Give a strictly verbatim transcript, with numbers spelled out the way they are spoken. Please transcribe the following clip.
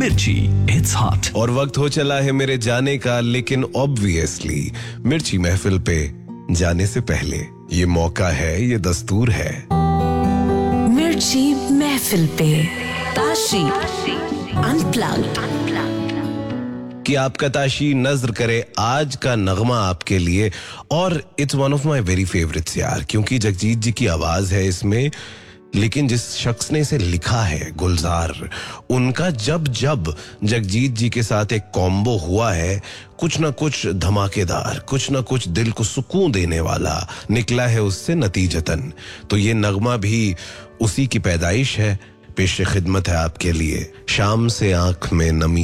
मिर्ची, it's hot. और वक्त हो चला है मेरे जाने का, लेकिन ऑब्वियसली मिर्ची महफिल पे जाने से पहले ये मौका है, ये दस्तूर है। मिर्ची महफिल पे ताशी अनप्लग्ड कि आपका ताशी नजर करे आज का नगमा आपके लिए। और it's one of my very favourites यार, क्योंकि जगजीत जी की आवाज है इसमें, लेकिन जिस शख्स ने इसे लिखा है गुलजार, उनका जब जब जगजीत जी के साथ एक कॉम्बो हुआ है, कुछ ना कुछ धमाकेदार, कुछ ना कुछ दिल को सुकून देने वाला निकला है उससे नतीजतन। तो ये नगमा भी उसी की पैदाइश है। पेश खिदमत है आपके लिए, शाम से आंख में नमी